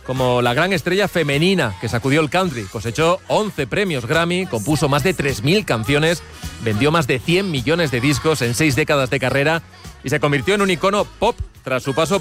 como la gran estrella femenina que sacudió el country. Cosechó 11 premios Grammy, compuso más de 3.000 canciones, vendió más de 100 millones de discos en 6 décadas de carrera y se convirtió en un icono pop tras su paso